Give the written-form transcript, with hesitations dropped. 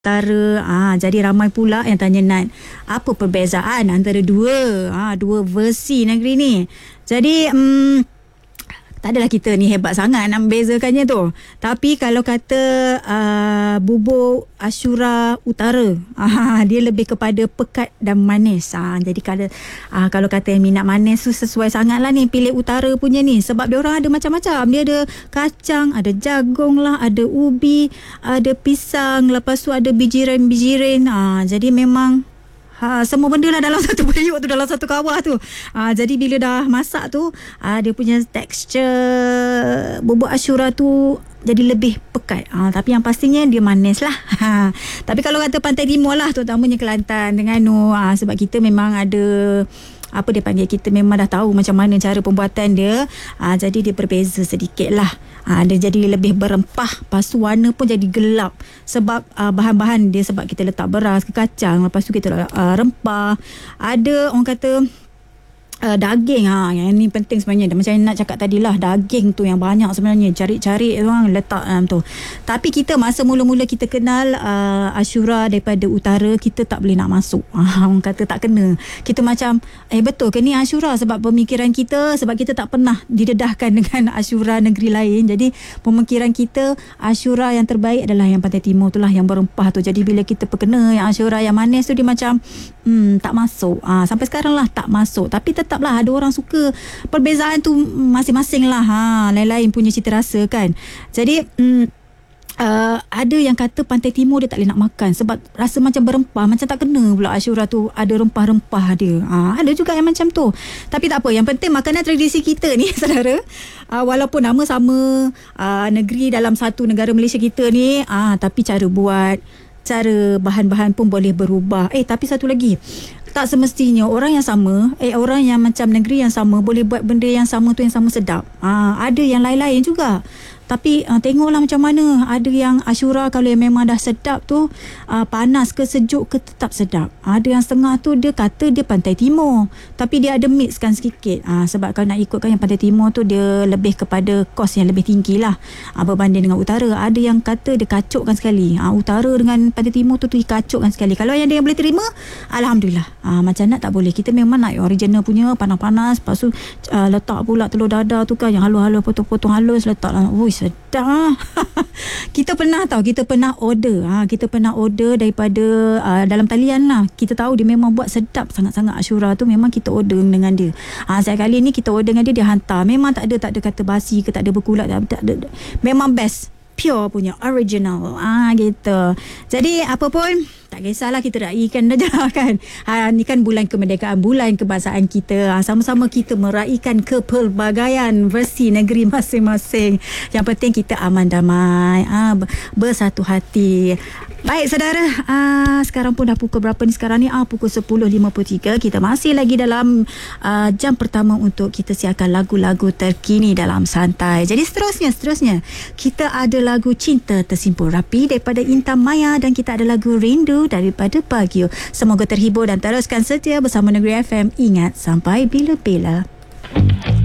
utara. Jadi ramai pula yang tanya, Nat, apa perbezaan antara dua versi negeri ni? Jadi tak adalah kita ni hebat sangat nak membezakannya tu. Tapi kalau kata bubur Ashura Utara, dia lebih kepada pekat dan manis. Jadi kalau kata yang minat manis tu sesuai sangat lah ni pilih Utara punya ni. Sebab dia orang ada macam-macam. Dia ada kacang, ada jagung lah, ada ubi, ada pisang, lepas tu ada bijiran-bijiran. Jadi memang semua benda lah dalam satu periuk tu, dalam satu kawah tu. Jadi bila dah masak tu, dia punya tekstur bubur Ashura tu jadi lebih pekat. Tapi yang pastinya dia manis lah. Tapi kalau kata Pantai Timur lah, terutamanya Kelantan, Terengganu, sebab kita memang ada, apa dia panggil, kita memang dah tahu macam mana cara pembuatan dia. Jadi dia berbeza sedikit lah. Dia jadi lebih berempah. Lepas tu warna pun jadi gelap. Sebab bahan-bahan dia, sebab kita letak beras ke kacang. Lepas tu kita letak rempah. Ada orang kata daging. Yang ni penting sebenarnya. Macam yang nak cakap tadi lah, daging tu yang banyak sebenarnya. Cari-cari orang letak dalam tu. Tapi kita masa mula-mula kita kenal Ashura daripada utara, kita tak boleh nak masuk. Orang kata tak kena. Kita macam betul ke ni Ashura? Sebab pemikiran kita, sebab kita tak pernah didedahkan dengan Ashura negeri lain. Jadi pemikiran kita, Ashura yang terbaik adalah yang Pantai Timur tu lah, yang berempah tu. Jadi bila kita perkena yang Ashura yang manis tu, dia macam tak masuk. Sampai sekarang lah tak masuk. Tapi tetaplah ada orang suka. Perbezaan tu masing-masing lah. Lain-lain punya cita rasa kan. Jadi ada yang kata Pantai Timur dia tak boleh nak makan sebab rasa macam berempah, macam tak kena pula Ashura tu ada rempah-rempah dia. Ada juga yang macam tu. Tapi tak apa, yang penting makanan tradisi kita ni saudara, walaupun nama sama, negeri dalam satu negara Malaysia kita ni, tapi cara buat, cara bahan-bahan pun boleh berubah. Tapi satu lagi, tak semestinya orang yang sama, orang yang macam negeri yang sama boleh buat benda yang sama tu yang sama sedap. Ada yang lain-lain juga. Tapi tengoklah macam mana. Ada yang Ashura kalau yang memang dah sedap tu, panas ke sejuk ke tetap sedap. Ada yang setengah tu dia kata dia Pantai Timur, tapi dia ada mixkan sikit. Sebab kalau nak ikutkan yang Pantai Timur tu, dia lebih kepada kos yang lebih tinggi lah berbanding dengan utara. Ada yang kata dia kacukkan sekali. Utara dengan Pantai Timur tu dikacukkan sekali. Kalau yang dia boleh terima, Alhamdulillah. Macam nak tak boleh. Kita memang nak original punya, panas-panas. Lepas tu letak pula telur dadah tu kan, yang halus-halus, potong-potong halus, letak lah. Sedap. Kita pernah order. Kita pernah order daripada dalam talian lah. Kita tahu dia memang buat sedap sangat-sangat Ashura tu. Memang kita order dengan dia. Sekali ni kita order dengan dia hantar. Memang tak ada kata basi ke, tak ada berkulat, tak ada. Memang best. Pure punya, original. Gitu. Jadi apa pun, tak kisahlah, kita raikan saja kan. Ni kan bulan kemerdekaan, bulan kebangsaan kita. Sama-sama kita meraihkan kepelbagaian versi negeri masing-masing. Yang penting kita aman damai, bersatu hati. Baik saudara, sekarang pun dah pukul berapa ni sekarang ni? Pukul 10.53. Kita masih lagi dalam jam pertama untuk kita siarkan lagu-lagu terkini dalam Santai. Jadi seterusnya kita ada lagu Cinta Tersimpul Rapi daripada Intan Maya, dan kita ada lagu Rindu daripada Baguio. Semoga terhibur dan teruskan setia bersama Negeri FM. Ingat, sampai bila-bila.